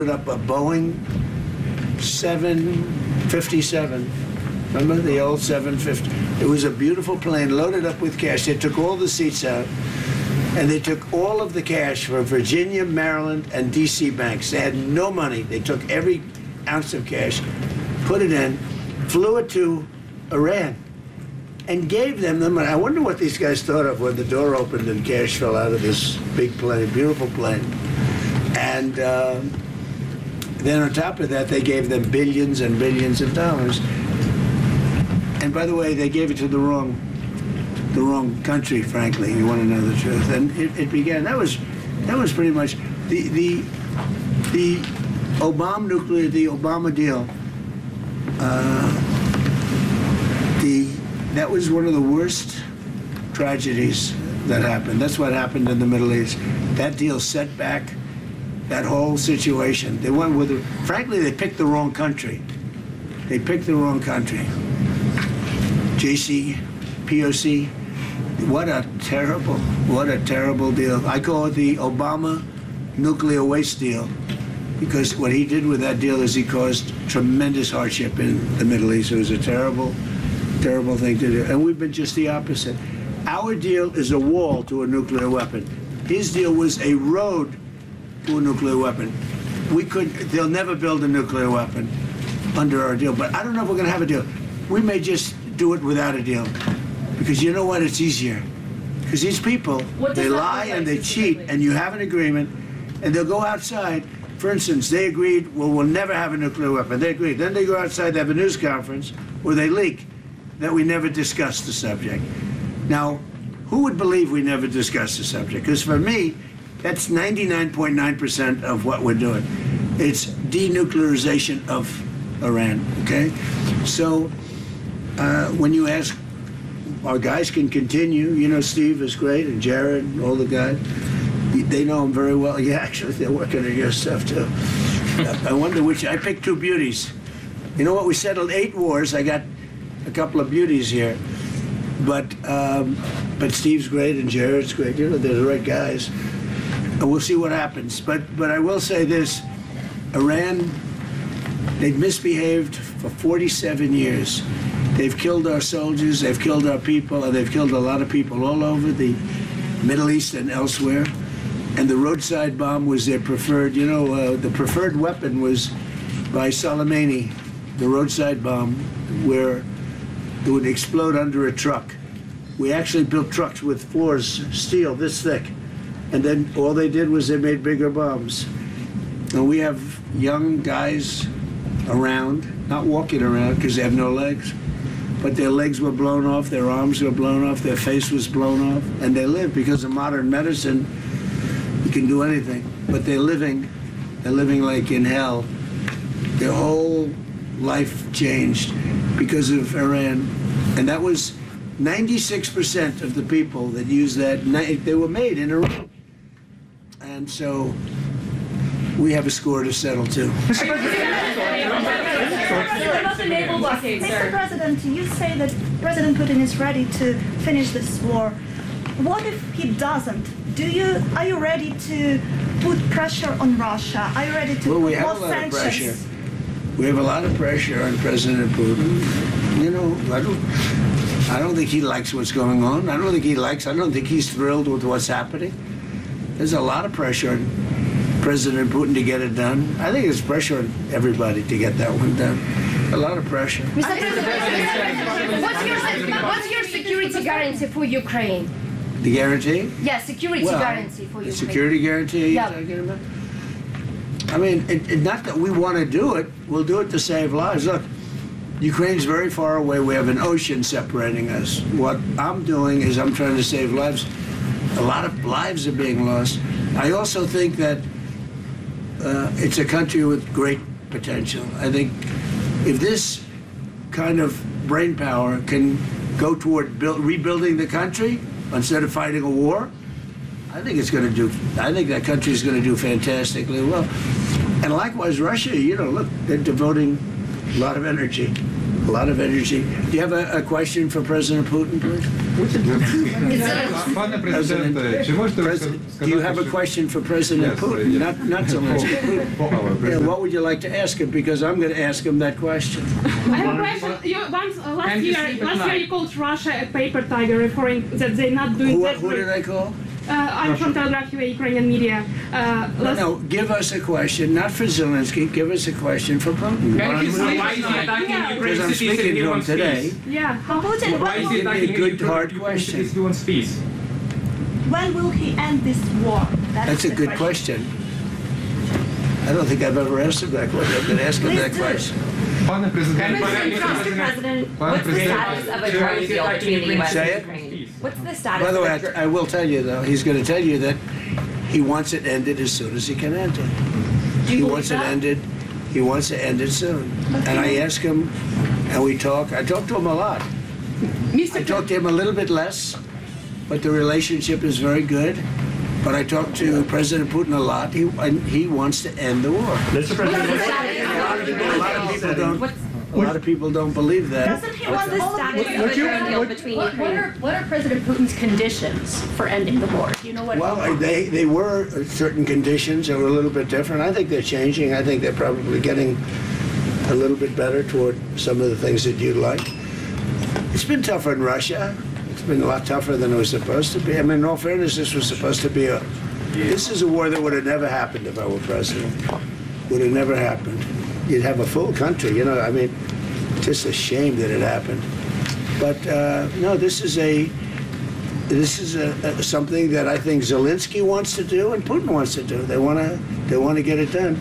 up a Boeing 757. Remember the old 750? It was a beautiful plane loaded up with cash. They took all the seats out, and they took all of the cash from Virginia, Maryland, and D.C. banks. They had no money. They took every ounce of cash, put it in, flew it to Iran, and gave them the money. I wonder what these guys thought of when the door opened and cash fell out of this big plane, beautiful plane. And then on top of that, they gave them billions and billions of dollars. And by the way, they gave it to the wrong country, frankly. You want to know the truth. And it began. That was pretty much the Obama deal. That was one of the worst tragedies that happened. That's what happened in the Middle East. That deal set back that whole situation. They went with it. Frankly, they picked the wrong country. They picked the wrong country. JC, POC, what a terrible deal. I call it the Obama nuclear waste deal, because what he did with that deal is he caused tremendous hardship in the Middle East. It was a terrible, terrible thing to do. And we've been just the opposite. Our deal is a wall to a nuclear weapon. His deal was a road to a nuclear weapon. They'll never build a nuclear weapon under our deal, but I don't know if we're gonna have a deal. We may just do it without a deal, because you know what, it's easier. Because these people, they lie and they cheat, and you have an agreement, and they'll go outside. For instance, they agreed, well, we'll never have a nuclear weapon. They agreed. Then they go outside, they have a news conference where they leak that we never discussed the subject. Now, who would believe we never discussed the subject? Because for me, that's 99.9% of what we're doing. It's denuclearization of Iran, okay? So when you ask, our guys can continue. You know, Steve is great, and Jared, and all the guys. They know him very well. Yeah, actually, they're working on your stuff, too. I wonder which. I picked two beauties. You know what? We settled 8 wars. I got a couple of beauties here. But Steve's great, and Jared's great. You know, they're the right guys. And we'll see what happens. But I will say this. Iran, they've misbehaved for 47 years. They've killed our soldiers, they've killed our people, and they've killed a lot of people all over the Middle East and elsewhere. And the roadside bomb was their preferred, you know, the preferred weapon was by Soleimani, the roadside bomb, where it would explode under a truck. We actually built trucks with floors, steel this thick. And then all they did was they made bigger bombs. And we have young guys around, not walking around because they have no legs, but their legs were blown off, their arms were blown off, their face was blown off, and they live because of modern medicine. You can do anything, but they're living like in hell. Their whole life changed because of Iran. And that was 96% of the people that used that, they were made in Iran. And so we have a score to settle too. Mr. President, you say that President Putin is ready to finish this war. What if he doesn't? Are you ready to put pressure on Russia? Are you ready to put more sanctions? We have a lot of pressure on President Putin. You know, I don't think he likes what's going on. I don't think he's thrilled with what's happening. There's a lot of pressure on President Putin to get it done. I think there's pressure on everybody to get that one done. A lot of pressure. Mr. President, what's your security guarantee for Ukraine? The guarantee? Yeah, security guarantee for Ukraine. The security guarantee you're talking about? I mean, not that we want to do it. We'll do it to save lives. Look, Ukraine's very far away. We have an ocean separating us. What I'm doing is I'm trying to save lives. A lot of lives are being lost. I also think that it's a country with great potential. I think if this kind of brain power can go toward rebuilding the country instead of fighting a war, I think that country is going to do fantastically well. And likewise, Russia, you know, look, they're devoting a lot of energy. Do you have a question for President Putin, please? Пане президенте, чи можете ви сказати, Do you have a question for President Putin? Not Zelensky. Yeah, what would you like to ask him? Because I'm going to ask him that question. I have a question. Last year you called Russia a paper tiger, referring that they're not doing that. Who did I call? I'm from Telegraph UA, Ukrainian media. No, give us a question, not for Zelensky. Give us a question for Putin. Because I'm speaking to him today. Yeah. Putin, Give me a good, hard question. when will he end this war? That's a the good question. I don't think I've ever asked him that question. I'm going to ask him that question. Пане президенте, Mr. President, what's the status of a drone deal between the U.S. Say and it? Ukraine? What's the status By the of way, a drone? I will tell you, though, he's going to tell you that he wants it ended as soon as he can end it. He wants it ended. He wants to end it soon. And I ask him, and we talk. I talk to him a lot. I talk to him a little bit less, but the relationship is very good. But I talk to President Putin a lot. He wants to end the war. Mr. President, A lot of people don't believe that. Doesn't he What's want the all of status it? of a drone deal between Ukraine? What are President Putin's conditions for ending the war? Do you know what? Well, they were certain conditions that were a little bit different. I think they're changing. I think they're probably getting a little bit better toward some of the things that you'd like. It's been tougher in Russia. It's been a lot tougher than it was supposed to be. I mean, in all fairness, this was supposed to be this is a war that would have never happened if I were president. Would have never happened. You'd have a full country, you know. I mean, just a shame that it happened. But no, this is something that I think Zelensky wants to do and Putin wants to do. They want to get it done.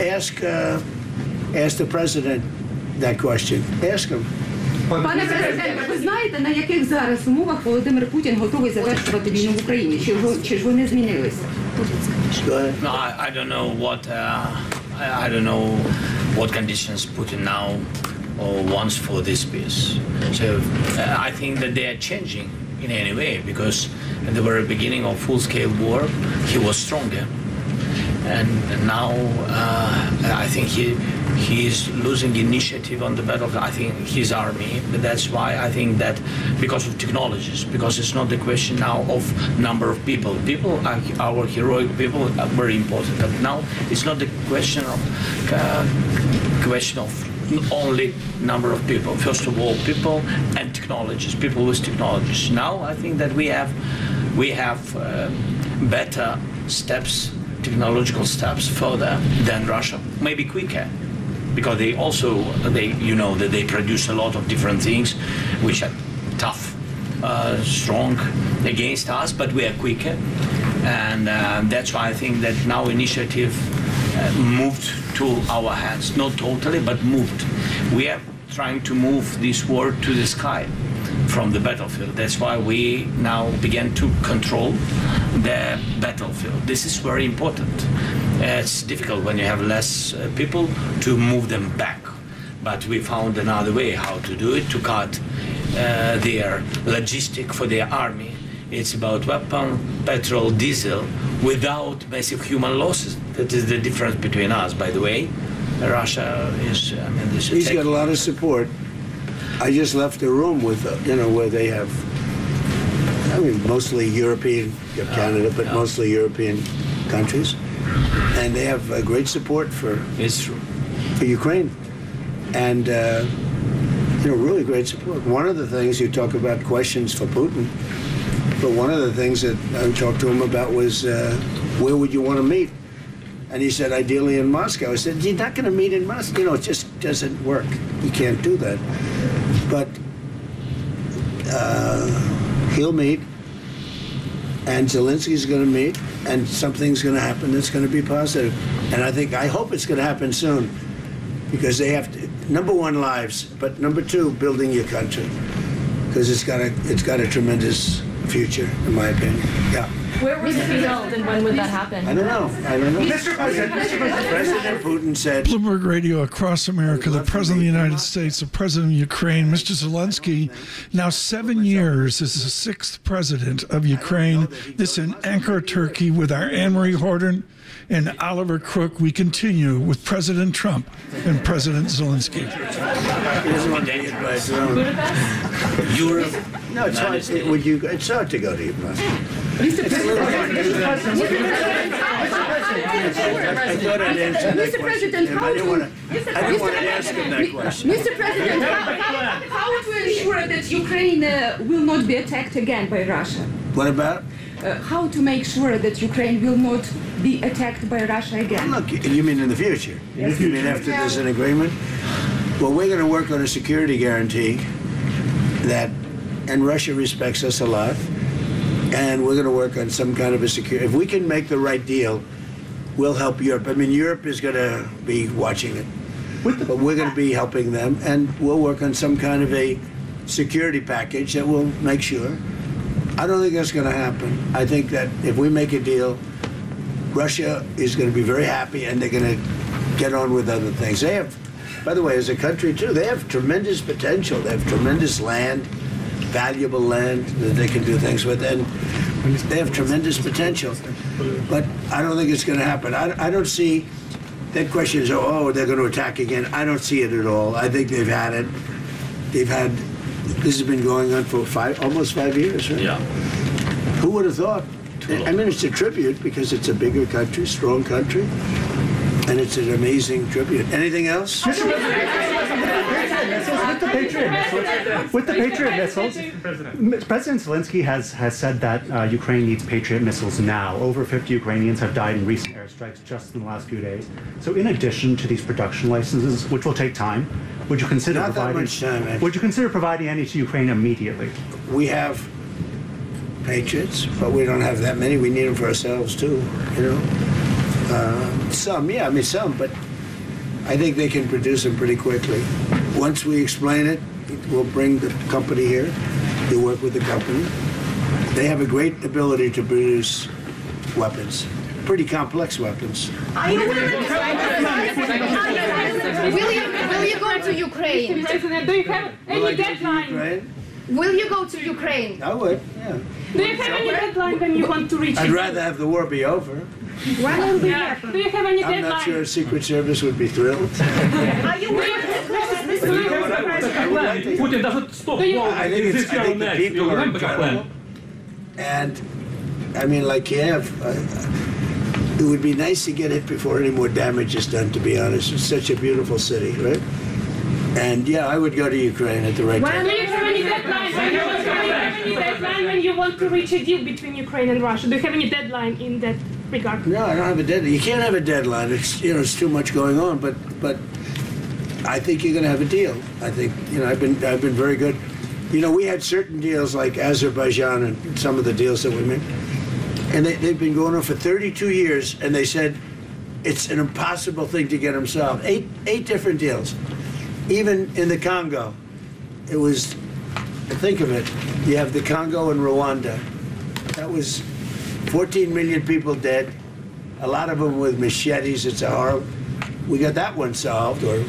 Ask the president that question. Ask him. Пане президенте, ви знаєте, на яких зараз умовах Володимир Путін готовий завершувати війну в Україні? Чи ж вони змінилися? Go ahead. No, I don't know what I don't know what conditions Putin now wants for this peace. So I think that they are changing in any way because at the very beginning of full-scale war he was stronger, and now I think he is losing initiative on the battlefield. I think his army, but that's why I think that because of technologies, because it's not the question now of number of people. People, our heroic people, are very important. But now it's not the question of only number of people. First of all, people and technologies. People with technologies. Now I think that we have better steps, technological steps further than Russia, maybe quicker. Because they produce a lot of different things which are tough, strong against us, but we are quicker. And that's why I think that now initiative moved to our hands. Not totally, but moved. We are trying to move this war to the sky from the battlefield. That's why we now began to control the battlefield. This is very important. It's difficult when you have less people to move them back. But we found another way how to do it, to cut their logistic for their army. It's about weapon, petrol, diesel, without massive human losses. That is the difference between us, by the way. Russia is, He's got a lot of support. I just left a room with, where they have, mostly European, you have Canada, but mostly European countries. And they have great support for Ukraine. And, really great support. One of the things you talk about questions for Putin, but one of the things that I talked to him about was where would you want to meet? And he said, ideally in Moscow. I said, you're not going to meet in Moscow. It just doesn't work. You can't do that. But he'll meet, and Zelensky's going to meet, and something's going to happen that's going to be positive. And I hope it's going to happen soon, because they have to, number one, lives, but number two, building your country, because it's got a tremendous future, in my opinion. Yeah. Where would it be held and when would that happen? I don't know. President Putin said. Bloomberg Radio across America, the President of the United States, the President of Ukraine, Mr. Zelensky, now 7 years as the 6th President of Ukraine. This in Ankara, Turkey, with our Anne-Marie Horton and Oliver Crook. We continue with President Trump and President Zelensky. He doesn't want to get by his own. No, it's hard. It's hard to go to Moscow. Mr. President, how to ask him that question. Mr. President, how to ensure that Ukraine will not be attacked again by Russia? What about? How to make sure that Ukraine will not be attacked by Russia again? Look, you mean in the future? Yes. You mean after there's an agreement? Well, we're going to work on a security guarantee and Russia respects us a lot, and we're going to work on some kind of a security. If we can make the right deal, we'll help Europe. I mean, Europe is going to be watching it, but we're going to be helping them, and we'll work on some kind of a security package that will make sure. I don't think that's going to happen. I think that if we make a deal, Russia is going to be very happy, and they're going to get on with other things. They have, by the way, as a country too, they have tremendous potential. They have tremendous land, valuable land that they can do things with, and they have tremendous potential. But I don't think it's going to happen. I don't see, that question is, oh, they're going to attack again. I don't see it at all. I think they've had it. This has been going on for almost 5 years, right? Yeah. Who would have thought? I mean, it's a tribute because it's a bigger country, strong country, and it's an amazing tribute. Anything else? With the Patriot missiles, President Zelensky has said that Ukraine needs Patriot missiles now. Over 50 Ukrainians have died in recent airstrikes just in the last few days. So in addition to these production licenses, which will take time, would you consider Not that much time, actually. Would you consider providing any to Ukraine immediately? We have Patriots, but we don't have that many. We need them for ourselves too, you know. Some, but I think they can produce them pretty quickly. Once we explain it, we'll bring the company here. You'll work with the company. They have a great ability to produce weapons, pretty complex weapons. Will you go to Ukraine? Do you have any deadline? Will you go to Ukraine? I would, yeah. Do you have any deadline when you want to reach I'd it? rather have the war be over. When will be Do you have any I'm deadline? not sure Secret Service would be thrilled. Are you willing to close this Putin doesn't stop I think the people are incredible. And, I mean, like Kiev, it would be nice to get it before any more damage is done, to be honest. It's such a beautiful city, right? And, yeah, I would go to Ukraine at the right time. Do you have any deadline? When you want to reach a deal between Ukraine and Russia? Do you have any deadline in that regard? No, I don't have a deadline. You can't have a deadline. It's too much going on. But I think you're going to have a deal. I think I've been very good. We had certain deals like Azerbaijan and some of the deals that we made, and they've been going on for 32 years. And they said it's an impossible thing to get them solved. Eight different deals. Even in the Congo, it was. Think of it. You have the Congo and Rwanda. That was 14 million people dead. A lot of them with machetes. It's a horror. We got that one solved, or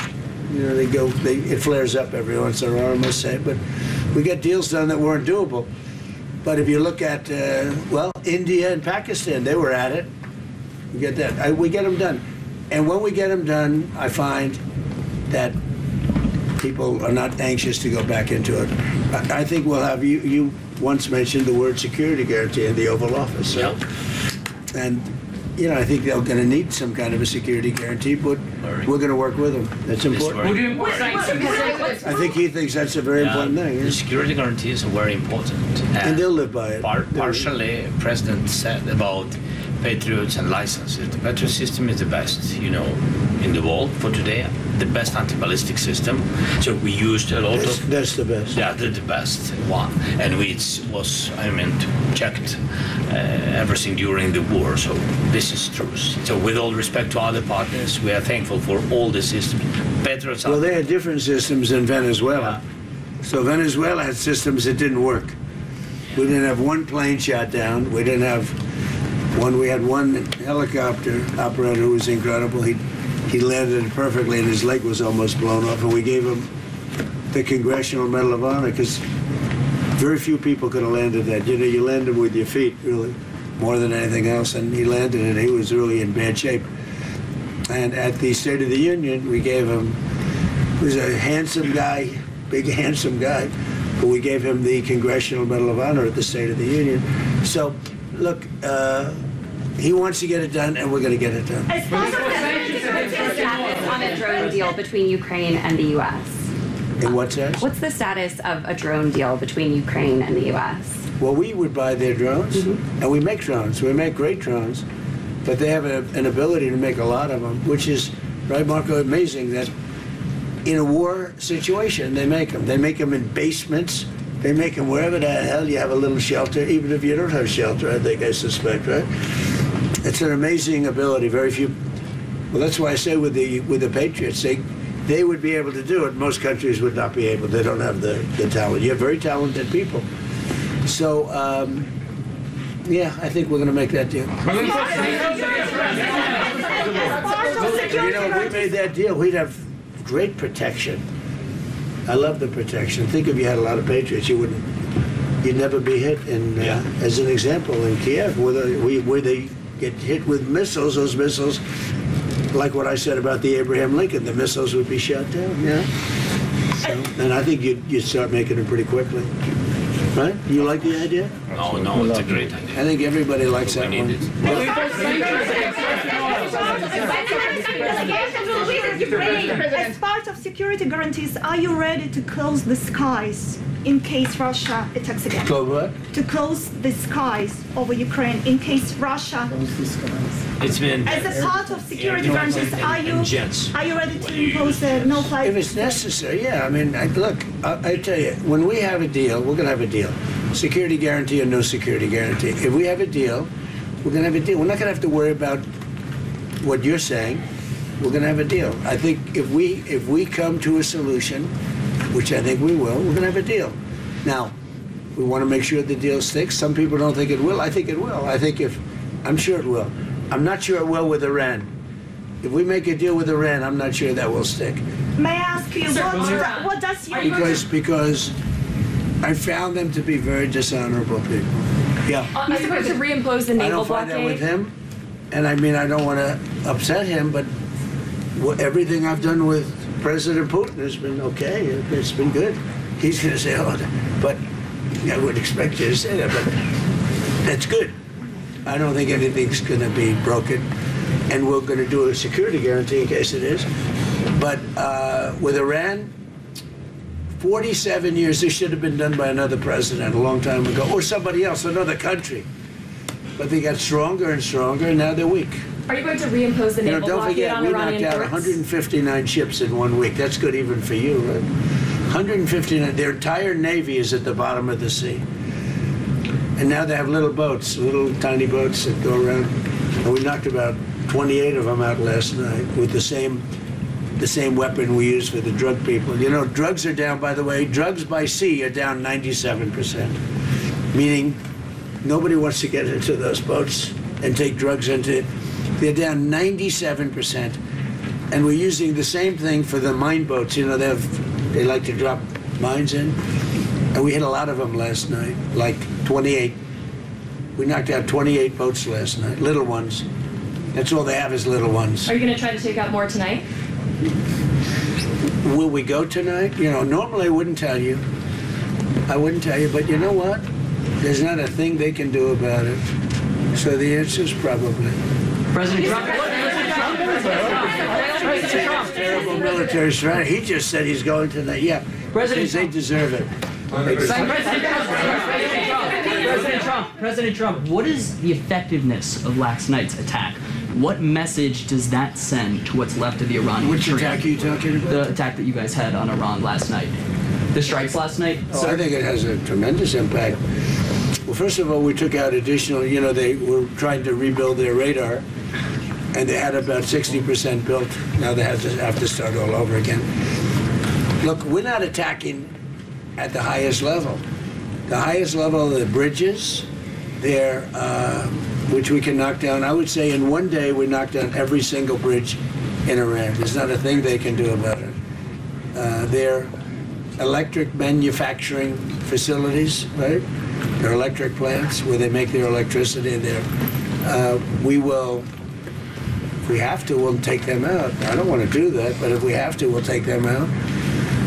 it flares up every once in a while, I must say. But we got deals done that weren't doable. But if you look at India and Pakistan, they were at it. We get that. We get them done, and when we get them done, I find that people are not anxious to go back into it. I think we'll have you once mentioned the word security guarantee in the Oval Office. So. Yeah. And I think they're going to need some kind of a security guarantee, but we're going to work with them. That's important. I think he thinks that's a very important thing. The security guarantees are very important. And they'll live by it. Partially, President said about Patriots and licenses. The Patriot system is the best, in the world for today. The best anti-ballistic system. So we used a lot of. That's the best. Yeah, the best one, and checked everything during the war. So this is true. So with all respect to other partners, we are thankful for all the systems. Patriots. Well, they had different systems in Venezuela. Yeah. So Venezuela had systems that didn't work. We didn't have one plane shot down. We didn't have one. We had one helicopter operator who was incredible. He landed it perfectly, and his leg was almost blown off. And we gave him the Congressional Medal of Honor because very few people could have landed that. You land them with your feet, really, more than anything else. And he landed it. He was really in bad shape. And at the State of the Union, we gave him. He was a handsome guy, big handsome guy, but we gave him the Congressional Medal of Honor at the State of the Union. So, look, he wants to get it done, and we're going to get it done. What's the status on a drone deal between Ukraine and the U.S.? In what sense? What's the status of a drone deal between Ukraine and the U.S.? Well, we would buy their drones, and we make drones. We make great drones, but they have an ability to make a lot of them, which is, right, Marco, amazing that in a war situation, they make them. They make them in basements. They make them wherever the hell you have a little shelter, even if you don't have shelter, I suspect, right? It's an amazing ability. Very few. Well, that's why I say with the Patriots, they would be able to do it. Most countries would not be able. They don't have the talent. You have very talented people. So, yeah, I think we're going to make that deal. You know, if we made that deal, we'd have great protection. I love the protection. Think if you had a lot of Patriots, you'd never be hit. And as an example, in Kiev, where they get hit with missiles, those missiles, like what I said about the Abraham Lincoln, the missiles would be shot down. Yeah. So, and I think you'd start making them pretty quickly. Right? You like the idea? No, it's a great idea. I think everybody likes that one. As part of security guarantees, are you ready to close the skies in case Russia attacks again? Close what? To close the skies over Ukraine in case Russia. It's been. As a part of security guarantees, are you ready to impose a no-fly? If it's necessary, yeah. I mean, look, I tell you, when we have a deal, we're going to have a deal. Security guarantee or no security guarantee. If we have a deal, we're going to have a deal. We're not going to have to worry about what you're saying. We're going to have a deal. I think if we come to a solution, which I think we will, we're going to have a deal. Now, we want to make sure the deal sticks. Some people don't think it will. I think it will. I'm sure it will. I'm not sure it will with Iran. If we make a deal with Iran, I'm not sure that will stick. May I ask you, what does your... Because I found them to be very dishonorable people. Yeah. Are you supposed to reimpose the naval blockade? I don't find that with him. And I mean, I don't want to upset him, but everything I've done with President Putin has been okay. It's been good. He's going to say, but I would expect you to say that, but that's good. I don't think anything's going to be broken, and we're going to do a security guarantee in case it is. But with Iran, 47 years, this should have been done by another president a long time ago, or somebody else, another country. But they got stronger and stronger, and now they're weak. Are you going to reimpose the naval blockade on Iranian ports? Don't forget, we knocked out 159 ships in 1 week. That's good even for you, right? 159. Their entire navy is at the bottom of the sea. And now they have little boats, little tiny boats that go around. And we knocked about 28 of them out last night with the same weapon we use for the drug people. You know, drugs are down, by the way, drugs by sea are down 97%. Meaning nobody wants to get into those boats and take drugs into it. They're down 97%. And we're using the same thing for the mine boats. You know, they like to drop mines in. And we hit a lot of them last night, like 28. We knocked out 28 boats last night, little ones. That's all they have is little ones. Are you going to try to take out more tonight? Will we go tonight? You know, normally I wouldn't tell you. But you know what? There's not a thing they can do about it. So the answer is probably. President Trump. Terrible military strategy. He just said he's going tonight. Yeah, they deserve it. President Trump, what is the effectiveness of last night's attack? What message does that send to what's left of the Iranian Which attack are you talking about? The attack that you guys had on Iran last night. The strikes last night? Oh, I think it has a tremendous impact. Well, first of all, we took out additional, you know, they were trying to rebuild their radar, and they had about 60% built. Now they have to start all over again. Look, we're not attacking at the highest level. The highest level are the bridges, which we can knock down. I would say in one day we knocked down every single bridge in Iran. There's not a thing they can do about it. Their electric manufacturing facilities, right? Their electric plants where they make their electricity there. We will, if we have to, we'll take them out. I don't want to do that, but if we have to, we'll take them out.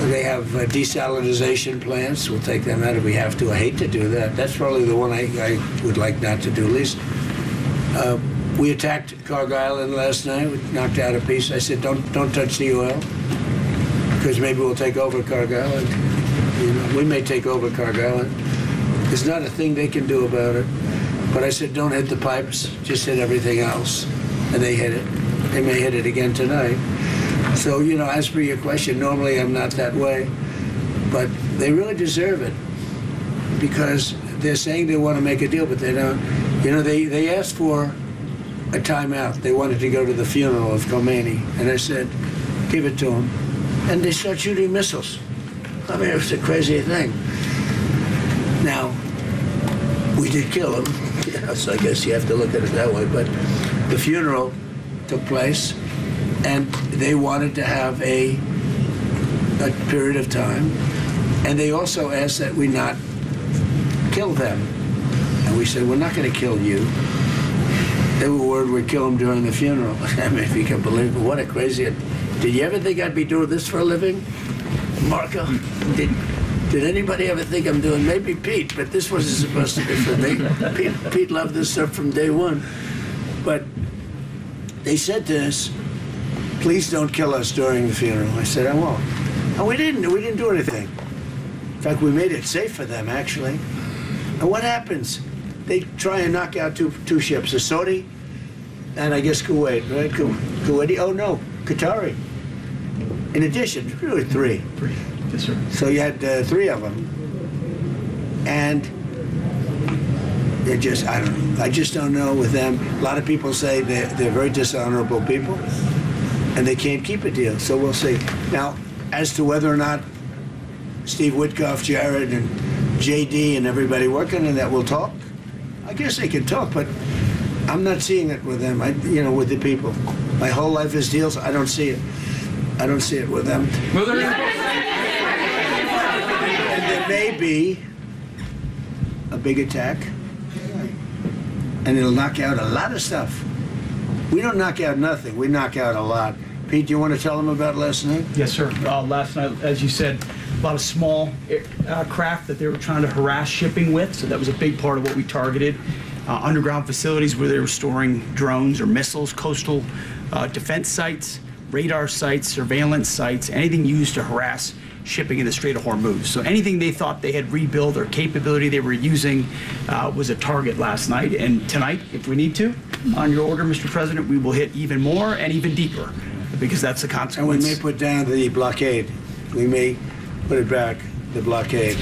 They have desalinization plants. We'll take them out if we have to. I hate to do that. That's probably the one I would like not to do least. We attacked Carg Island last night. We knocked out a piece. I said, don't touch the oil, because maybe we'll take over Carg Island. You know, we may take over Carg Island. There's not a thing they can do about it. But I said, don't hit the pipes. Just hit everything else. And they hit it. They may hit it again tonight. So, you know, as for your question, normally I'm not that way. But they really deserve it, because they're saying they want to make a deal, but they don't. You know, they asked for a timeout. They wanted to go to the funeral of Khomeini. And I said, give it to them. And they start shooting missiles. I mean, it was a crazy thing. Now, we did kill him, you know, so I guess you have to look at it that way. But the funeral took place, and they wanted to have a period of time. And they also asked that we not kill them. And we said, we're not going to kill you. They were worried we'd kill them during the funeral. I mean, if you can believe it, what a crazy... Did you ever think I'd be doing this for a living, Marco? Did anybody ever think I'm doing... Maybe Pete, but this wasn't supposed to be for me. Pete loved this stuff from day one. But they said to us, please don't kill us during the funeral. I said, I won't. And we didn't do anything. In fact, we made it safe for them, actually. And what happens? They try and knock out two ships, the Saudi and I guess Kuwait, right? Kuwaiti, oh no, Qatari. In addition, really three. Three, yes, sir. So you had three of them. And it just, I don't know. I just don't know with them. A lot of people say they're very dishonorable people, and they can't keep a deal. So we'll see. Now, as to whether or not Steve Witkoff, Jared, and JD and everybody working on that will talk, I guess they can talk, but I'm not seeing it with them. With the people. My whole life is deals. I don't see it. I don't see it with them. And there may be a big attack, and it'll knock out a lot of stuff. We don't knock out nothing. We knock out a lot. Pete, do you want to tell them about last night? Yes, sir. Last night, as you said, a lot of small craft that they were trying to harass shipping with, so that was a big part of what we targeted. Underground facilities where they were storing drones or missiles, coastal defense sites, radar sites, surveillance sites, anything used to harass shipping in the Strait of Hormuz. So anything they thought they had rebuilt or capability they were using was a target last night. And tonight, if we need to, on your order, Mr. President, we will hit even more and even deeper, because that's the consequence. And we may put down the blockade. We may put it back, the blockade.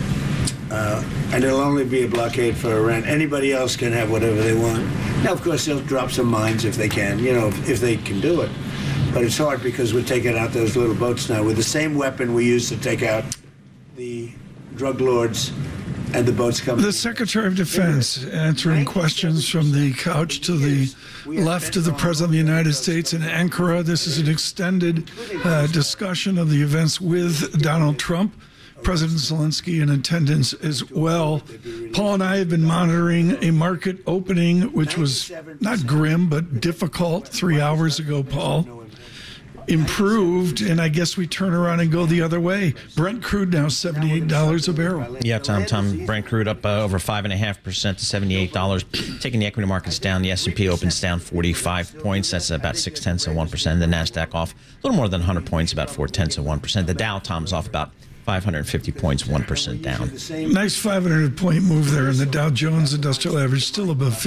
And it'll only be a blockade for Iran. Anybody else can have whatever they want. Now, of course, they'll drop some mines if they can, if they can do it. But it's hard because we're taking out those little boats now with the same weapon we used to take out the drug lords and the boats coming. The Secretary of Defense answering questions from the couch to the left of the President of the United States in Ankara. This is an extended discussion of the events with Donald Trump. President Zelensky in attendance as well. Paul and I have been monitoring a market opening, which was not grim, but difficult 3 hours ago, Paul. Improved, and I guess we turn around and go the other way. Brent crude now $78 a barrel. Yeah, Tom. Brent crude up over 5.5% to $78. Taking the equity markets down, the S&P opens down 45 points. That's about 0.6%. The Nasdaq off a little more than 100 points, about 0.4%. The Dow, Tom's off about 550 points, 1% down. Nice 500-point move there, and the Dow Jones Industrial Average still above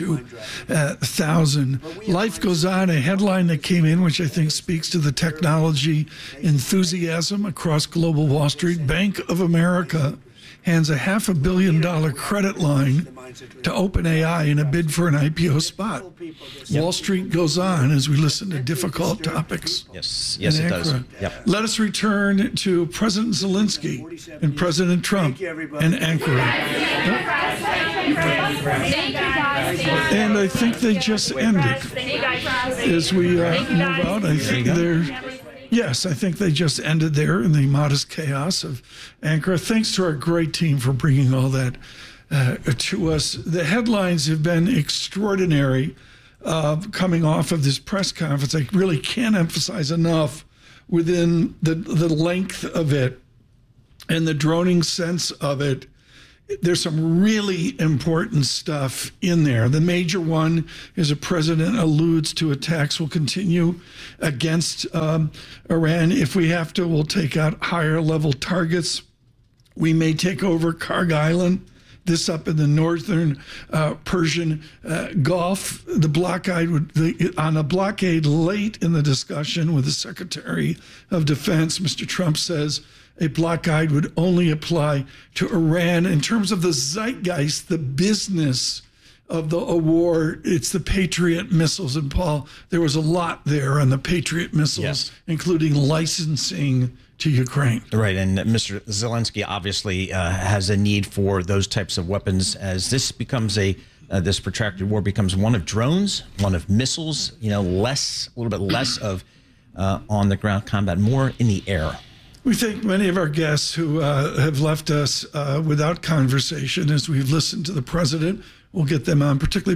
52,000. Life goes on. A headline that came in, which I think speaks to the technology enthusiasm across global Wall Street. Bank of America hands a $500 million credit line to OpenAI in a bid for an IPO spot. Yep. Wall Street goes on as we listen to difficult topics. Yes, it does. Yep. Let us return to President Zelensky and President Trump in Ankara. And I think they just ended. As we move out, I think they're... Yes, I think they just ended there in the modest chaos of Ankara. Thanks to our great team for bringing all that to us. The headlines have been extraordinary coming off of this press conference. I really can't emphasize enough within the length of it and the droning sense of it, there's some really important stuff in there. The major one is the president alludes to attacks will continue against Iran. If we have to, we'll take out higher level targets. We may take over Karg Island, this up in the northern Persian Gulf. The blockade on a blockade late in the discussion with the Secretary of Defense, Mr. Trump says a blockade would only apply to Iran. In terms of the zeitgeist, the business of the war, it's the Patriot missiles. And Paul, there was a lot there on the Patriot missiles, including licensing to Ukraine. Right, and Mr. Zelensky obviously has a need for those types of weapons as this becomes this protracted war becomes one of drones, one of missiles, a little bit less of on the ground combat, more in the air. We thank many of our guests who have left us without conversation as we've listened to the president. We'll get them on, particularly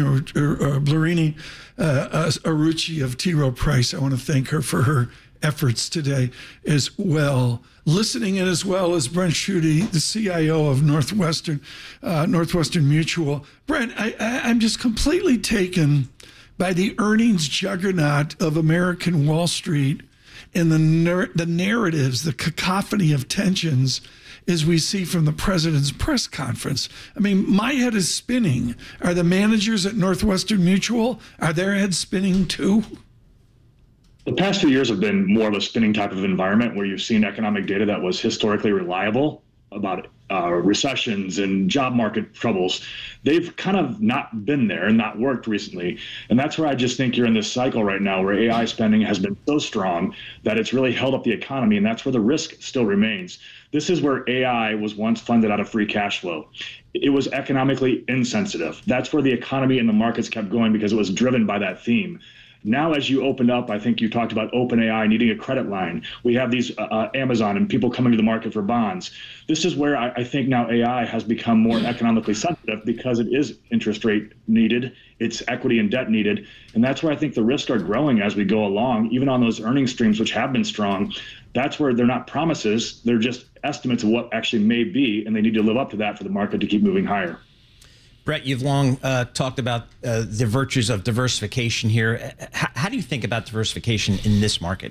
Blurini Arucci of T. Rowe Price. I want to thank her for her efforts today as well. Listening in as well as Brent Schutte, the CIO of Northwestern Mutual. Brent, I'm just completely taken by the earnings juggernaut of American Wall Street and the narratives, the cacophony of tensions as we see from the president's press conference. I mean, my head is spinning. Are the managers at Northwestern Mutual, are their heads spinning too? The past few years have been more of a spinning type of environment where you've seen economic data that was historically reliable about recessions and job market troubles. They've kind of not been there and not worked recently. And that's where I just think you're in this cycle right now where AI spending has been so strong that it's really held up the economy. And that's where the risk still remains. This is where AI was once funded out of free cash flow. It was economically insensitive. That's where the economy and the markets kept going because it was driven by that theme. Now, as you opened up, I think you talked about OpenAI needing a credit line. We have these Amazon and people coming to the market for bonds. This is where I think now AI has become more economically sensitive because it is interest rate needed, it's equity and debt needed. And that's where I think the risks are growing as we go along, even on those earnings streams, which have been strong. That's where they're not promises, they're just estimates of what actually may be, and they need to live up to that for the market to keep moving higher. Brett, you've long talked about the virtues of diversification here. How do you think about diversification in this market?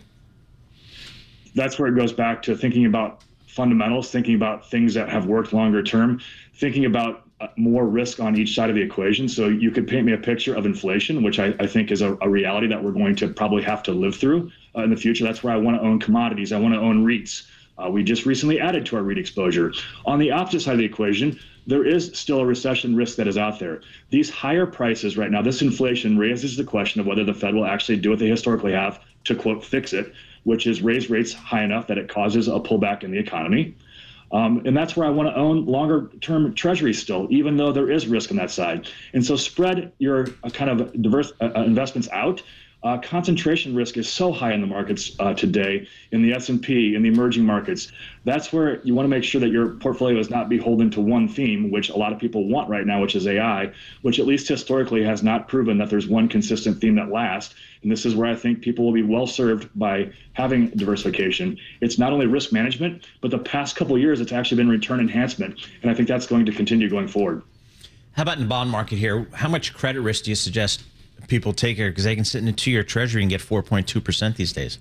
That's where it goes back to thinking about fundamentals, thinking about things that have worked longer term, thinking about more risk on each side of the equation. So you could paint me a picture of inflation, which I think is a reality that we're going to probably have to live through in the future. That's where I want to own commodities. I want to own REITs. We just recently added to our REIT exposure. On the opposite side of the equation, there is still a recession risk that is out there. These higher prices right now, this inflation raises the question of whether the Fed will actually do what they historically have to, quote, fix it, which is raise rates high enough that it causes a pullback in the economy. And that's where I want to own longer-term treasuries still, even though there is risk on that side. And so spread your kind of diverse investments out. Concentration risk is so high in the markets today, in the S&P, in the emerging markets. That's where you want to make sure that your portfolio is not beholden to one theme, which a lot of people want right now, which is AI, which at least historically has not proven that there's one consistent theme that lasts. And this is where I think people will be well served by having diversification. It's not only risk management, but the past couple of years, it's actually been return enhancement. And I think that's going to continue going forward. How about in the bond market here? How much credit risk do you suggest people take here, because they can sit in a 2-year treasury and get 4.2% these days?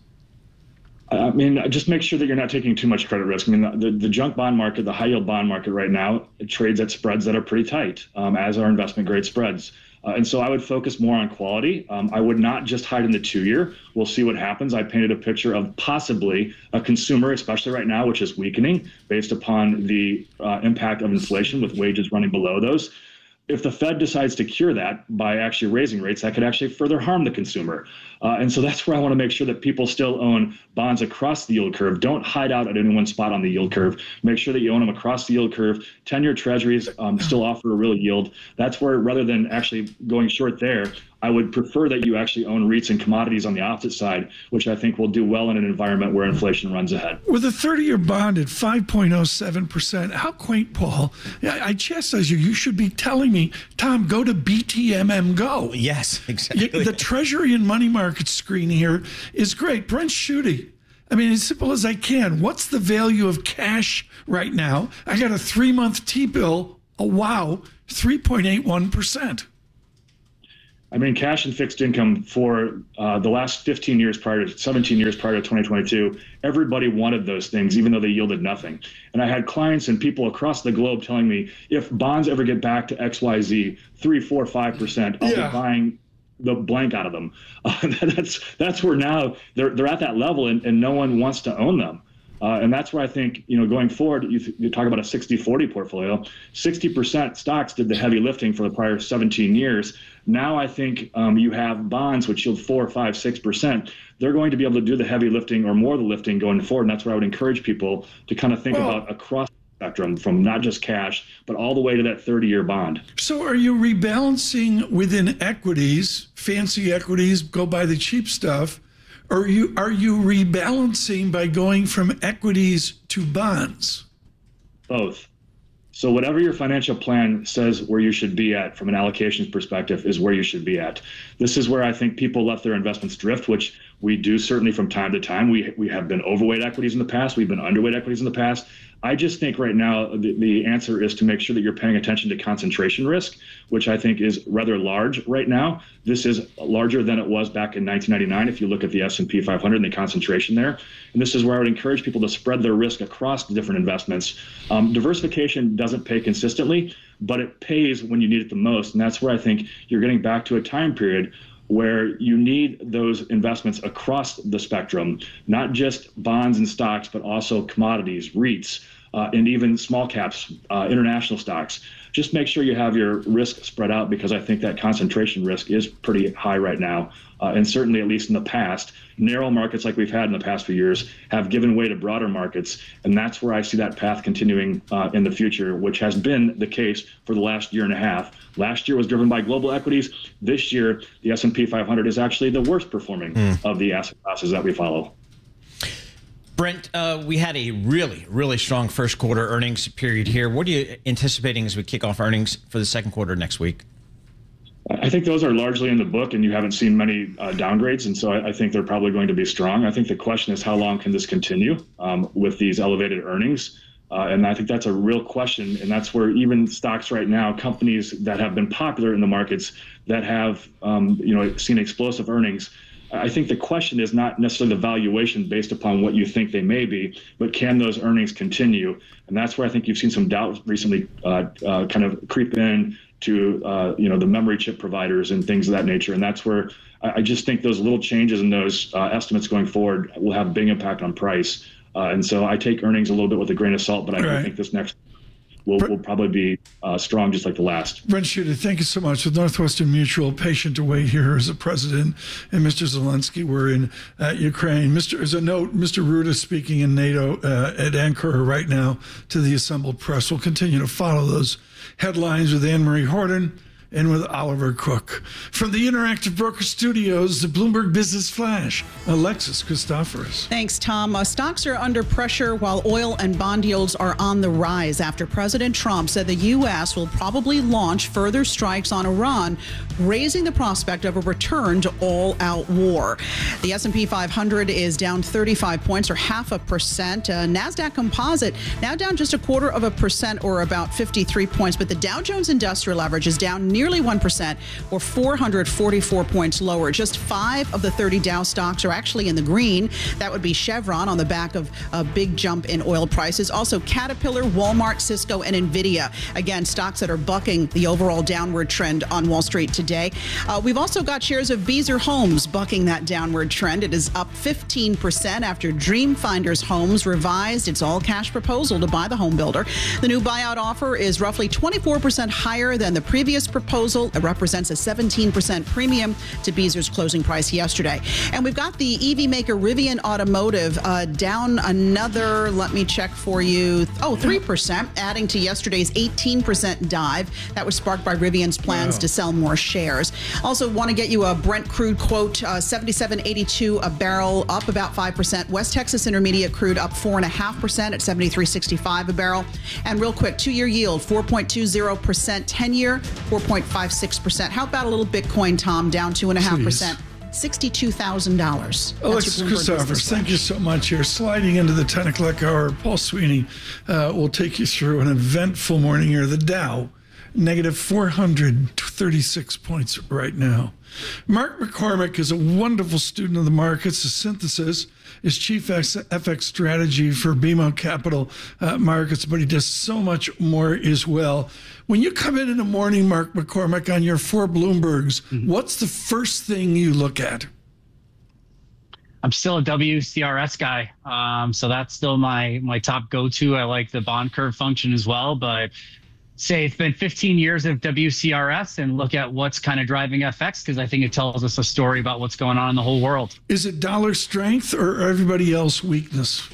I mean, just make sure that you're not taking too much credit risk. I mean, the junk bond market, the high yield bond market right now, it trades at spreads that are pretty tight, as are investment grade spreads. And so I would focus more on quality. I would not just hide in the 2-year. We'll see what happens. I painted a picture of possibly a consumer, especially right now, which is weakening based upon the impact of inflation with wages running below those. If the Fed decides to cure that by actually raising rates, that could actually further harm the consumer. And so that's where I want to make sure that people still own bonds across the yield curve. Don't hide out at any one spot on the yield curve. Make sure that you own them across the yield curve. 10-year treasuries still offer a real yield. That's where, rather than actually going short there, I would prefer that you actually own REITs and commodities on the opposite side, which I think will do well in an environment where inflation runs ahead. With a 30-year bond at 5.07%, how quaint, Paul. I chastise you. You should be telling me, Tom, go to BTMM Go. Yes, exactly. The Treasury and money market screen here is great. Brent Schutte, I mean, as simple as I can. What's the value of cash right now? I got a 3-month T-bill. Oh, wow, 3.81%. I mean, cash and fixed income for the last 17 years prior to 2022, everybody wanted those things, even though they yielded nothing. And I had clients and people across the globe telling me, if bonds ever get back to XYZ, 3, 4, 5%, I'll be buying the blank out of them. That's where now they're at that level, and no one wants to own them. And that's where I think, going forward, you talk about a 60-40 portfolio, 60% stocks did the heavy lifting for the prior 17 years. Now I think you have bonds which yield 4, 5, 6%. They're going to be able to do the heavy lifting or more of the lifting going forward. And that's where I would encourage people to kind of think about across the spectrum, from not just cash, but all the way to that 30-year bond. So are you rebalancing within equities, fancy equities, go buy the cheap stuff? Or are you rebalancing by going from equities to bonds? Both. So whatever your financial plan says where you should be at from an allocations perspective is where you should be at. This is where I think people let their investments drift, which we do certainly from time to time. We have been overweight equities in the past. We've been underweight equities in the past. I just think right now the answer is to make sure that you're paying attention to concentration risk, which I think is rather large right now. This is larger than it was back in 1999 if you look at the S&P 500 and the concentration there. And this is where I would encourage people to spread their risk across the different investments. Diversification doesn't pay consistently, but it pays when you need it the most. And that's where I think you're getting back to a time period where you need those investments across the spectrum, not just bonds and stocks, but also commodities, REITs, and even small caps, international stocks. Just make sure you have your risk spread out, because I think that concentration risk is pretty high right now. And certainly, at least in the past, narrow markets like we've had in the past few years have given way to broader markets. And that's where I see that path continuing in the future, which has been the case for the last year and a half. Last year was driven by global equities. This year, the S&P 500 is actually the worst performing of the asset classes that we follow. Brent, we had a really strong first quarter earnings period here. What are you anticipating as we kick off earnings for the second quarter next week? I think those are largely in the book, and you haven't seen many downgrades, and so I think they're probably going to be strong. I think the question is, how long can this continue with these elevated earnings? And I think that's a real question, and that's where even stocks right now, companies that have been popular in the markets that have seen explosive earnings, I think the question is not necessarily the valuation based upon what you think they may be, but can those earnings continue? And that's where I think you've seen some doubt recently kind of creep in to the memory chip providers and things of that nature. And that's where I just think those little changes in those estimates going forward will have a big impact on price. And so I take earnings a little bit with a grain of salt, but I do think this next will probably be strong, just like the last. Brent Schutte, thank you so much. With Northwestern Mutual, patient to wait here as a president, and Mr. Zelensky, we're in Ukraine. As a note, Mr. Rutte is speaking in NATO at Ankara right now to the assembled press. We'll continue to follow those headlines with Anne-Marie Horton and with Oliver Cook. From the Interactive Broker Studios, the Bloomberg Business Flash, Alexis Christoforous. Thanks, Tom. Stocks are under pressure while oil and bond yields are on the rise after President Trump said the U.S. will probably launch further strikes on Iran, raising the prospect of a return to all-out war. The S&P 500 is down 35 points, or 0.5%. NASDAQ Composite now down just 0.25%, or about 53 points. But the Dow Jones Industrial Average is down nearly 1%, or 444 points lower. Just 5 of the 30 Dow stocks are actually in the green. That would be Chevron on the back of a big jump in oil prices. Also Caterpillar, Walmart, Cisco, and Nvidia. Again, stocks that are bucking the overall downward trend on Wall Street today. We've also got shares of Beazer Homes bucking that downward trend. It is up 15% after Dreamfinders Homes revised its all-cash proposal to buy the home builder. The new buyout offer is roughly 24% higher than the previous proposal. It represents a 17% premium to Beazer's closing price yesterday. And we've got the EV maker Rivian Automotive down another, let me check for you, 3%, adding to yesterday's 18% dive. That was sparked by Rivian's plans to sell more shares. Also want to get you a Brent crude quote, 77.82 a barrel, up about 5%. West Texas Intermediate crude up 4.5% at 73.65 a barrel. And real quick, 2-year yield, 4.20%, 10-year, 4.56%. How about a little Bitcoin, Tom, down 2.5%? $62,000. Alexis Christophers, thank you so much. Here, sliding into the 10 o'clock hour, Paul Sweeney will take you through an eventful morning here. The Dow, negative 436 points right now. Mark McCormick is a wonderful student of the markets. A Synthesis is chief FX strategy for BMO Capital Markets, but he does so much more as well. When you come in the morning, Mark McCormick, on your 4 Bloombergs, what's the first thing you look at? I'm still a WCRS guy, so that's still my top go-to. I like the bond curve function as well, but say it's been 15 years of WCRS and look at what's kind of driving FX, because I think it tells us a story about what's going on in the whole world. Is it dollar strength or everybody else weakness?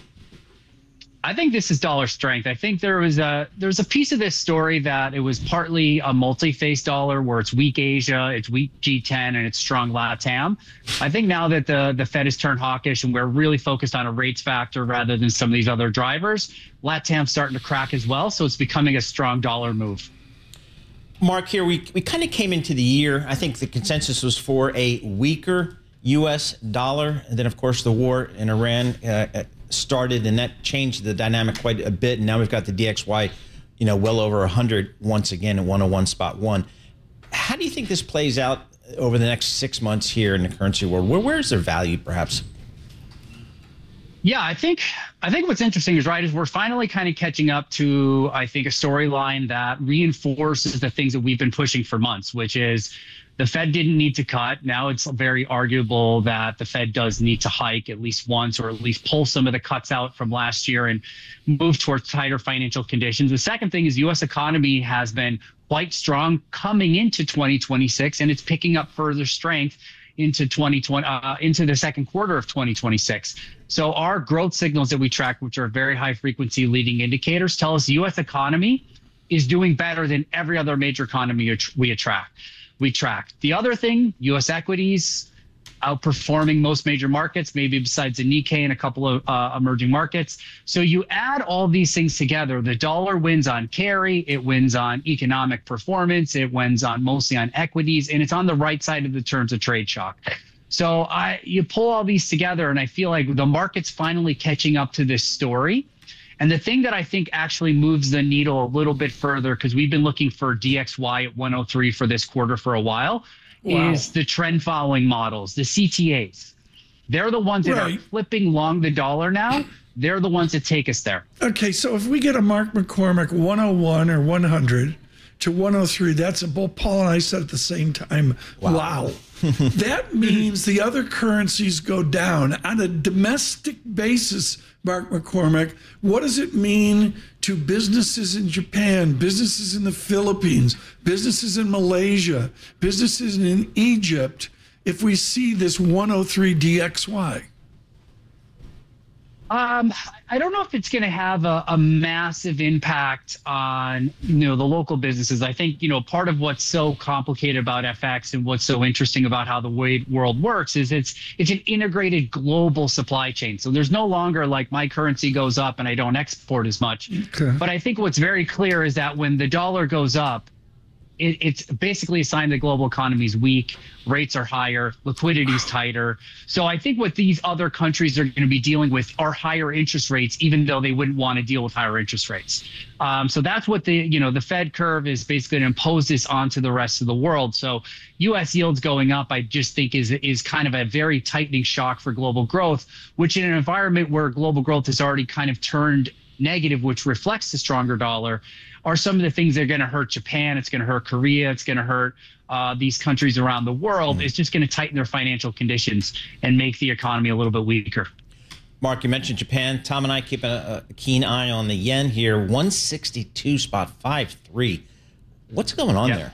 I think this is dollar strength. I think there's a piece of this story that it was partly a multi-phase dollar where it's weak Asia, it's weak G10, and it's strong LATAM. I think now that the Fed has turned hawkish and we're really focused on a rates factor rather than some of these other drivers, LATAM's starting to crack as well, so it's becoming a strong dollar move. Mark, here we kind of came into the year, I think the consensus was for a weaker U.S. dollar, and then of course the war in Iran started, and that changed the dynamic quite a bit. And now we've got the DXY, well over 100 once again at 101.1. How do you think this plays out over the next 6 months here in the currency world? Where's their value, perhaps? Yeah, I think what's interesting is we're finally kind of catching up to, I think, a storyline that reinforces the things that we've been pushing for months, which is the Fed didn't need to cut. Now it's very arguable that the Fed does need to hike at least once, or at least pull some of the cuts out from last year and move towards tighter financial conditions. The second thing is the U.S. economy has been quite strong coming into 2026, and it's picking up further strength into into the second quarter of 2026. So our growth signals that we track, which are very high frequency leading indicators, tell us the U.S. economy is doing better than every other major economy we track. The other thing, U.S. equities outperforming most major markets, maybe besides the Nikkei and a couple of emerging markets. So you add all these things together, the dollar wins on carry, it wins on economic performance, it wins on mostly on equities, and it's on the right side of the terms of trade shock. So you pull all these together, and I feel like the market's finally catching up to this story. And the thing that I think actually moves the needle a little bit further, because we've been looking for DXY at 103 for this quarter for a while, is the trend following models, the CTAs. They're the ones that are flipping long the dollar now. They're the ones that take us there. Okay, so if we get a Mark McCormick 101 or 100 to 103, that's both Paul and I said at the same time, wow. That means the other currencies go down. On a domestic basis, Mark McCormick, what does it mean to businesses in Japan, businesses in the Philippines, businesses in Malaysia, businesses in Egypt, if we see this 103 DXY? I don't know if it's going to have a massive impact on, the local businesses. I think, part of what's so complicated about FX and what's so interesting about how the world works is it's an integrated global supply chain. So there's no longer like my currency goes up and I don't export as much. Okay. But I think what's very clear is that when the dollar goes up, it's basically a sign the global economy is weak, rates are higher, liquidity is tighter. So I think what these other countries are going to be dealing with are higher interest rates, even though they wouldn't want to deal with higher interest rates. So that's what the Fed curve is basically going to impose this onto the rest of the world. So U.S. yields going up, I just think is kind of a very tightening shock for global growth, which in an environment where global growth has already kind of turned negative, which reflects the stronger dollar, are some of the things that are going to hurt Japan. It's going to hurt Korea. It's going to hurt these countries around the world. It's just going to tighten their financial conditions and make the economy a little bit weaker. Mark, you mentioned Japan. Tom and I keep a keen eye on the yen here, 162.53. What's going on there?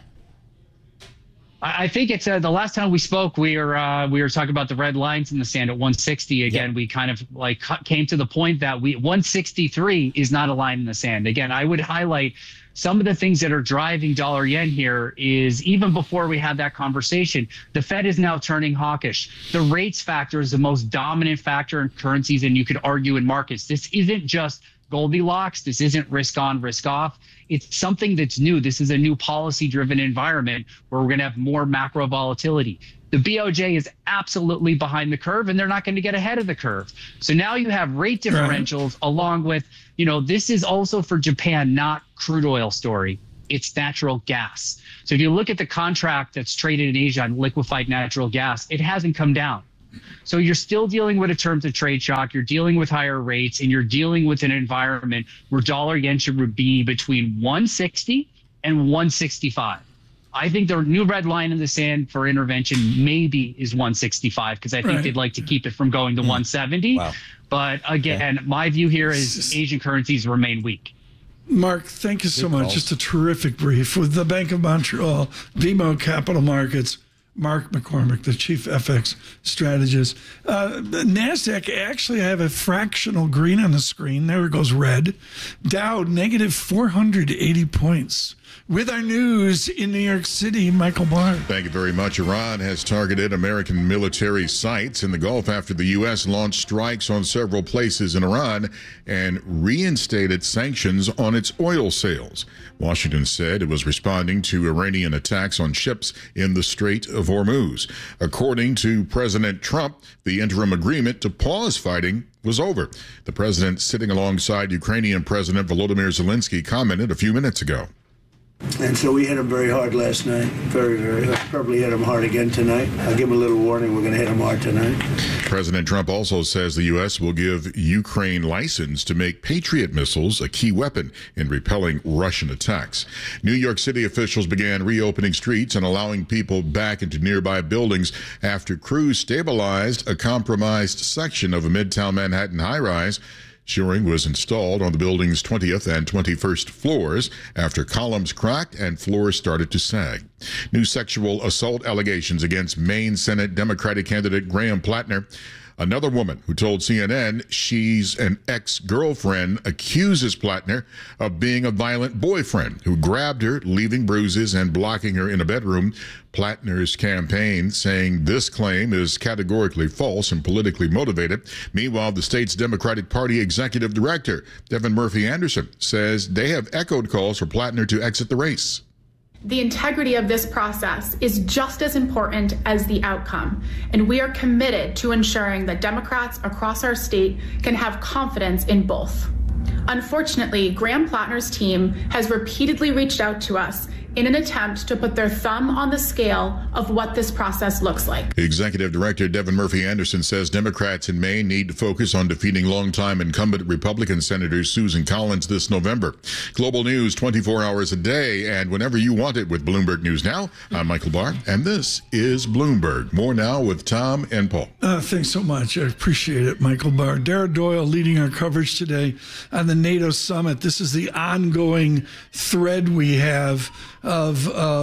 I think it's the last time we spoke, we were talking about the red lines in the sand at 160. Again, we kind of came to the point that 163 is not a line in the sand. Again, I would highlight some of the things that are driving dollar yen here is even before we had that conversation, the Fed is now turning hawkish. The rates factor is the most dominant factor in currencies, and you could argue in markets. This isn't just Goldilocks. This isn't risk on, risk off. It's something that's new. This is a new policy-driven environment where we're going to have more macro volatility. The BOJ is absolutely behind the curve, and they're not going to get ahead of the curve. So now you have rate differentials along with, this is also for Japan, not crude oil story. It's natural gas. So if you look at the contract that's traded in Asia on liquefied natural gas, it hasn't come down. So you're still dealing with a terms of trade shock. You're dealing with higher rates, and you're dealing with an environment where dollar yen should be between 160 and 165. I think the new red line in the sand for intervention maybe is 165 because I think they'd like to keep it from going to 170. Wow. But again, my view here is Asian currencies remain weak. Mark, thank you so much. Just a terrific brief with the Bank of Montreal, BMO Capital Markets. Mark McCormick, the chief FX strategist. NASDAQ, actually, I have a fractional green on the screen. There it goes, red. Dow, negative 480 points. With our news in New York City, Michael Barr. Thank you very much. Iran has targeted American military sites in the Gulf after the U.S. launched strikes on several places in Iran and reinstated sanctions on its oil sales. Washington said it was responding to Iranian attacks on ships in the Strait of Hormuz. According to President Trump, the interim agreement to pause fighting was over. The president, sitting alongside Ukrainian President Volodymyr Zelensky, commented a few minutes ago. And so we hit him very hard last night. Very, very hard. Probably hit him hard again tonight. I'll give him a little warning. We're going to hit him hard tonight. President Trump also says the U.S. will give Ukraine license to make Patriot missiles a key weapon in repelling Russian attacks. New York City officials began reopening streets and allowing people back into nearby buildings after crews stabilized a compromised section of a Midtown Manhattan high-rise. Shoring was installed on the building's 20th and 21st floors after columns cracked and floors started to sag. New sexual assault allegations against Maine Senate Democratic candidate Graham Plattner. Another woman who told CNN she's an ex-girlfriend accuses Plattner of being a violent boyfriend who grabbed her, leaving bruises and blocking her in a bedroom. Plattner's campaign saying this claim is categorically false and politically motivated. Meanwhile, the state's Democratic Party executive director, Devin Murphy Anderson, says they have echoed calls for Plattner to exit the race. The integrity of this process is just as important as the outcome, and we are committed to ensuring that Democrats across our state can have confidence in both. Unfortunately, Graham Plattner's team has repeatedly reached out to us in an attempt to put their thumb on the scale of what this process looks like. Executive Director Devin Murphy Anderson says Democrats in Maine need to focus on defeating longtime incumbent Republican Senator Susan Collins this November. Global news 24 hours a day and whenever you want it with Bloomberg News Now. I'm Michael Barr, and this is Bloomberg. More now with Tom and Paul. Thanks so much. I appreciate it, Michael Barr. Dara Doyle leading our coverage today on the NATO summit. This is the ongoing thread we have of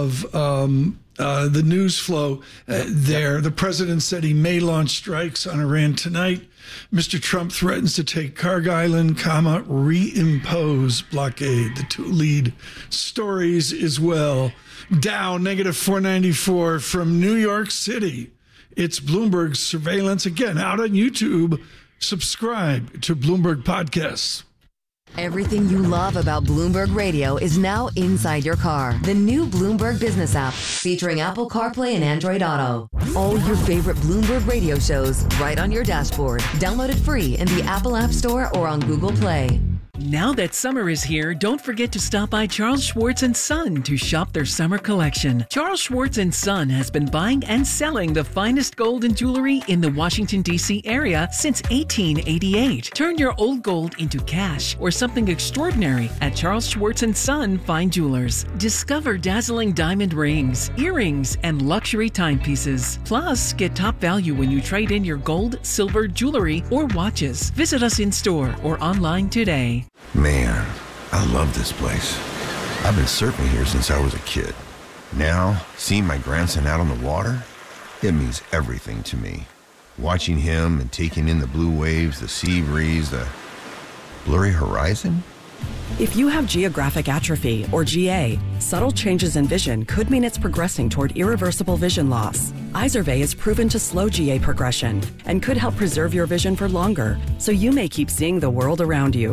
the news flow there. The president said he may launch strikes on Iran tonight. Mr. Trump threatens to take Kharg Island, reimpose blockade. The two lead stories as well. Dow, negative 494 from New York City. It's Bloomberg Surveillance. Again, out on YouTube. Subscribe to Bloomberg Podcasts. Everything you love about Bloomberg Radio is now inside your car. The new Bloomberg Business app featuring Apple CarPlay and Android Auto. All your favorite Bloomberg Radio shows right on your dashboard. Download it free in the Apple App Store or on Google Play. Now that summer is here, don't forget to stop by Charles Schwartz & Son to shop their summer collection. Charles Schwartz & Son has been buying and selling the finest gold and jewelry in the Washington, D.C. area since 1888. Turn your old gold into cash or something extraordinary at Charles Schwartz & Son Fine Jewelers. Discover dazzling diamond rings, earrings, and luxury timepieces. Plus, get top value when you trade in your gold, silver, jewelry, or watches. Visit us in store or online today. Man, I love this place. I've been surfing here since I was a kid. Now, seeing my grandson out on the water, it means everything to me. Watching him and taking in the blue waves, the sea breeze, the blurry horizon. If you have geographic atrophy, or GA, subtle changes in vision could mean it's progressing toward irreversible vision loss. Izervay is proven to slow GA progression and could help preserve your vision for longer, so you may keep seeing the world around you.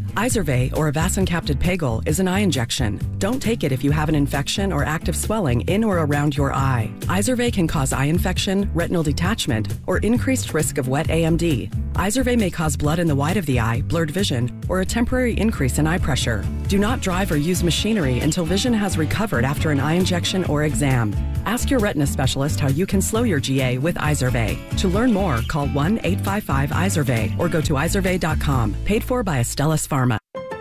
Izervay, or avacincaptad pegol, is an eye injection. Don't take it if you have an infection or active swelling in or around your eye. Izervay can cause eye infection, retinal detachment, or increased risk of wet AMD. Izervay may cause blood in the white of the eye, blurred vision, or a temporary increase in eye pressure. Do not drive or use machinery until vision has recovered after an eye injection or exam. Ask your retina specialist how you can slow your GA with Izervay. To learn more, call 1-855-IZERVAY or go to izervay.com. Paid for by Astellas Pharma.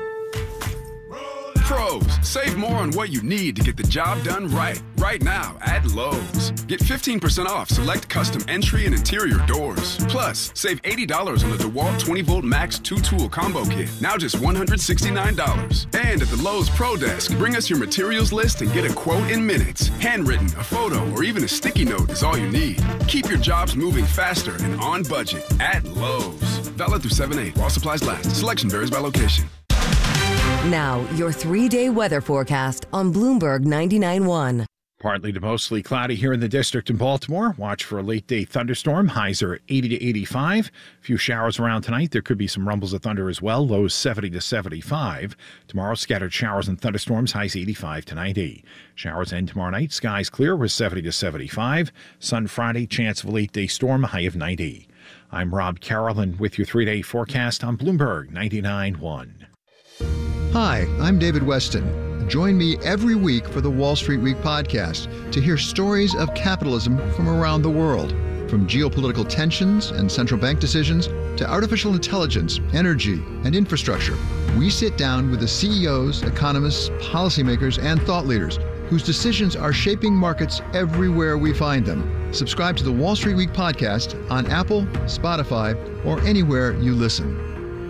Pros, save more on what you need to get the job done right. Right now at Lowe's. Get 15% off select custom entry and interior doors. Plus, save $80 on the DeWalt 20-volt Max 2-tool combo kit. Now just $169. And at the Lowe's Pro Desk, bring us your materials list and get a quote in minutes. Handwritten, a photo, or even a sticky note is all you need. Keep your jobs moving faster and on budget at Lowe's. Valid through 7/8 while supplies last. Selection varies by location. Now, your 3-day weather forecast on Bloomberg 99.1. Partly to mostly cloudy here in the district in Baltimore. Watch for a late-day thunderstorm. Highs are 80 to 85. A few showers around tonight. There could be some rumbles of thunder as well. Lows 70 to 75. Tomorrow, scattered showers and thunderstorms. Highs 85 to 90. Showers end tomorrow night. Skies clear with 70 to 75. Sun Friday. Chance of a late-day storm. High of 90. I'm Rob Carroll, and with your 3-day forecast on Bloomberg 99.1. Hi, I'm David Weston. Join me every week for the Wall Street Week podcast to hear stories of capitalism from around the world. From geopolitical tensions and central bank decisions to artificial intelligence, energy, and infrastructure, we sit down with the CEOs, economists, policymakers, and thought leaders whose decisions are shaping markets everywhere we find them. Subscribe to the Wall Street Week podcast on Apple, Spotify, or anywhere you listen.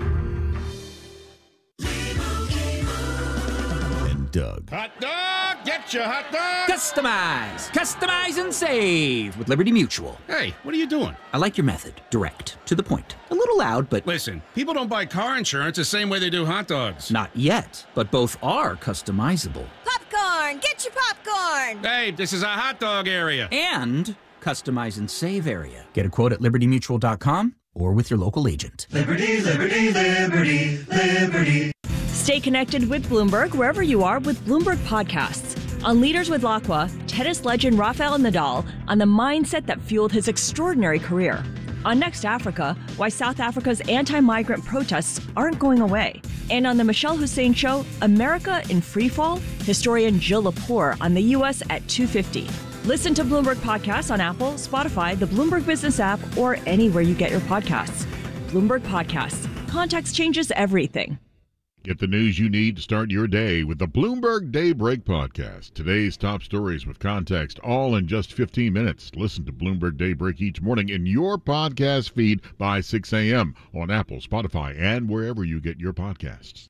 Doug. Hot dog! Get your hot dog! Customize and save with Liberty Mutual. Hey, what are you doing? I like your method. Direct. To the point. A little loud, but... Listen, people don't buy car insurance the same way they do hot dogs. Not yet, but both are customizable. Popcorn! Get your popcorn! Hey, this is a hot dog area. And customize and save area. Get a quote at libertymutual.com or with your local agent. Liberty, liberty, liberty, liberty. Stay connected with Bloomberg wherever you are with Bloomberg Podcasts. On Leaders with Lacqua, tennis legend Rafael Nadal on the mindset that fueled his extraordinary career. On Next Africa, why South Africa's anti-migrant protests aren't going away. And on the Michelle Hussein Show, America in Freefall, historian Jill Lepore on the U.S. at 2:50. Listen to Bloomberg Podcasts on Apple, Spotify, the Bloomberg Business app, or anywhere you get your podcasts. Bloomberg Podcasts. Context changes everything. Get the news you need to start your day with the Bloomberg Daybreak Podcast. Today's top stories with context, all in just 15 minutes. Listen to Bloomberg Daybreak each morning in your podcast feed by 6 a.m. on Apple, Spotify, and wherever you get your podcasts.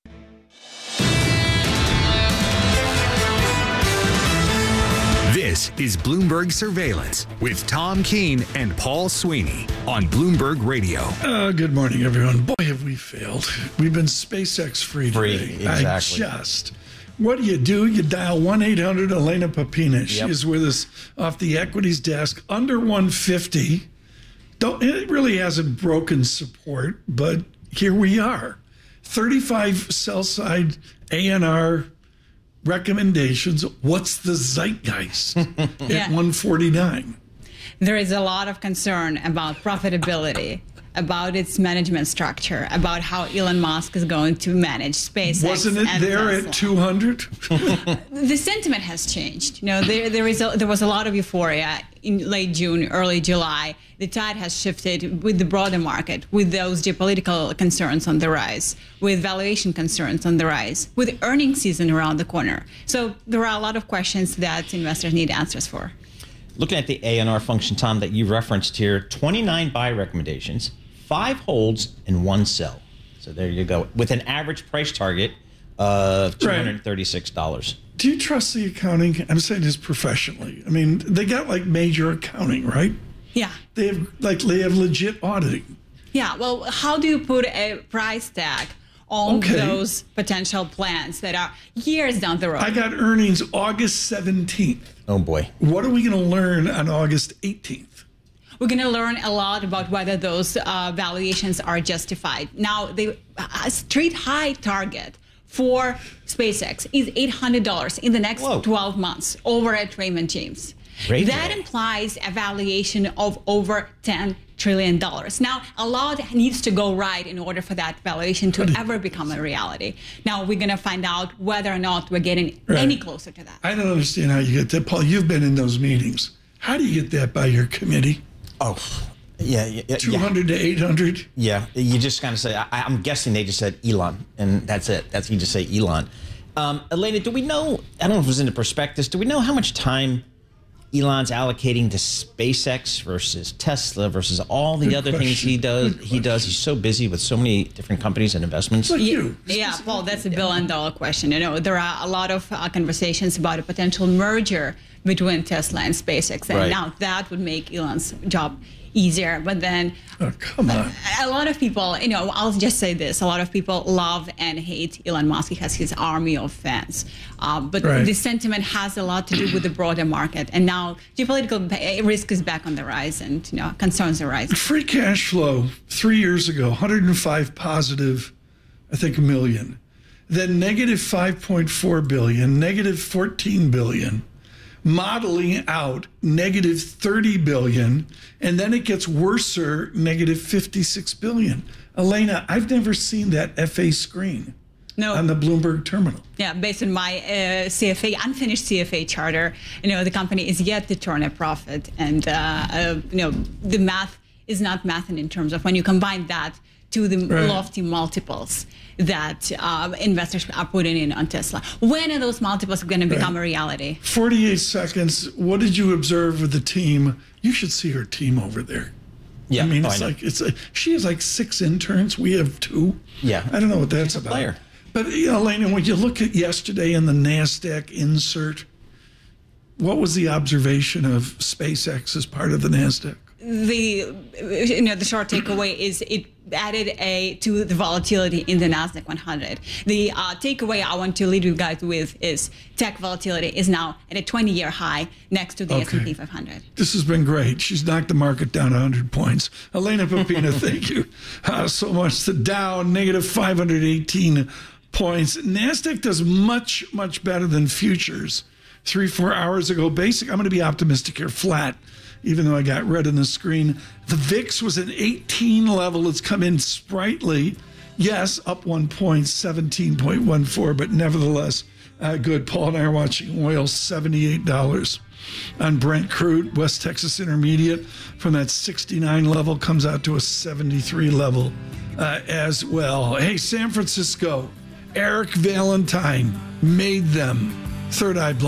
This is Bloomberg Surveillance with Tom Keene and Paul Sweeney on Bloomberg Radio. Good morning, everyone. Boy, have we failed. We've been SpaceX free today. Exactly. What do? You dial 1-800 Elena She is with us off the equities desk, under 150. It really hasn't broken support, but here we are. 35 sell-side A&R recommendations. What's the zeitgeist at 149? There is a lot of concern about profitability, about its management structure, about how Elon Musk is going to manage SpaceX. Wasn't it there at 200? The sentiment has changed. You know, there was a lot of euphoria in late June, early July. The tide has shifted with the broader market, with those geopolitical concerns on the rise, with valuation concerns on the rise, with earnings season around the corner. So there are a lot of questions that investors need answers for. Looking at the A&R function, Tom, that you referenced here, 29 buy recommendations, 5 holds, and 1 sell. So there you go, with an average price target of $236. Do you trust the accounting? I'm saying this professionally. I mean, they got like major accounting, right? Yeah. They have legit auditing. Yeah. Well, how do you put a price tag on those potential plans that are years down the road? I got earnings August 17th. Oh, boy. What are we going to learn on August 18th? we're going to learn a lot about whether those valuations are justified. Now, the street high target for SpaceX is $800 in the next 12 months over at Raymond James. That implies a valuation of over $10 trillion. Now, a lot needs to go right in order for that valuation to ever become a reality. Now, we're going to find out whether or not we're getting any closer to that. I don't understand how you get that. Paul, you've been in those meetings. How do you get that by your committee? Oh, yeah. 200 to 800? Yeah, you just kind of say, I'm guessing they just said Elon, and that's it. You just say Elon. Elena, do we know, I don't know if it was in the prospectus, do we know how much time Elon's allocating to SpaceX versus Tesla versus all the other things he does? He's so busy with so many different companies and investments. Yeah, Paul, that's a billion-dollar question. You know, there are a lot of conversations about a potential merger between Tesla and SpaceX, and now that would make Elon's job easier. But then, come on, a lot of people, you know, I'll just say this: a lot of people love and hate Elon Musk. He has his army of fans, but the sentiment has a lot to do with the broader market. And now geopolitical risk is back on the rise, and you know, concerns are rising. Free cash flow 3 years ago, 105 positive, I think, million. Then negative 5.4 billion, negative 14 billion. Modeling out negative 30 billion, and then it gets worser, negative 56 billion. Elena, I've never seen that FA screen on the Bloomberg terminal. Yeah, based on my CFA, unfinished CFA charter, you know, the company is yet to turn a profit, and you know, the math is not math in terms of when you combine that to the lofty multiples that investors are putting in on Tesla. When are those multiples going to become a reality? 48 seconds. What did you observe with the team? You should see her team over there. Yeah, I mean, she has like 6 interns. We have 2. Yeah, I don't know what that's about. Player. But you know, Elena, when you look at yesterday in the NASDAQ insert, what was the observation of SpaceX as part of the NASDAQ? The short takeaway is it added to the volatility in the Nasdaq 100. The takeaway I want to leave you guys with is tech volatility is now at a 20-year high next to the S&P 500. This has been great. She's knocked the market down 100 points. Elena Pepina, thank you so much. The Dow negative 518 points. Nasdaq does much, much better than futures. 3-4 hours ago, I'm going to be optimistic here, flat. Even though I got red on the screen. The VIX was an 18 level. It's come in sprightly. Yes, up 1 point, 17.14, but nevertheless, good. Paul and I are watching oil, $78 on Brent crude. West Texas Intermediate from that 69 level comes out to a 73 level as well. Hey, San Francisco, Eric Valentine made them. Third Eye Blind.